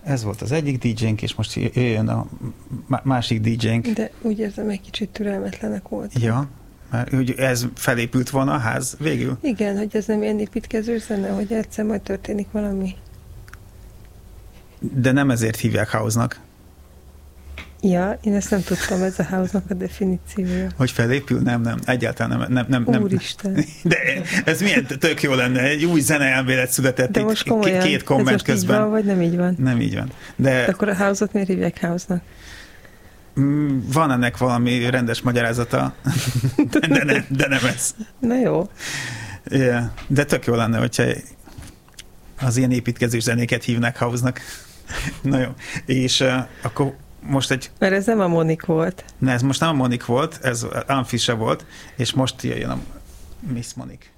Ez volt az egyik DJ-nk, és most jöjjön a másik DJ-nk. De úgy érzem, egy kicsit türelmetlenek volt. Ja, mert hogy ez felépült volna a ház végül? Igen, hogy ez nem ilyen építkező zene, hogy egyszer majd történik valami. De nem ezért hívják house-nak. Ja, én ezt nem tudtam, ez a house-nak a definíciója. Hogy felépül? Nem, egyáltalán nem. Úristen. De ez milyen tök jó lenne, egy új zeneelmélet született. De most komolyan, két komment ez most közben. Így van, vagy nem így van? Nem így van. De akkor a house-ot miért hívják house-nak? Van ennek valami rendes magyarázata, de nem ez. Na jó. Yeah. De tök jó lenne, hogyha az ilyen építkező zenéket hívnak house-nak. Na jó. És akkor most egy... Mert ez nem a Monik volt. Ne, ez most nem a Monik volt, ez Amfisa volt, és most jöjjön a Miss Monik.